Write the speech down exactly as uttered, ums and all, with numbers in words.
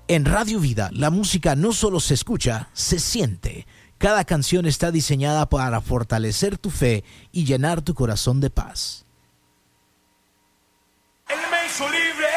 En Radio Vida, la música no solo se escucha, se siente. Cada canción está diseñada para fortalecer tu fe y llenar tu corazón de paz. Él me hizo libre.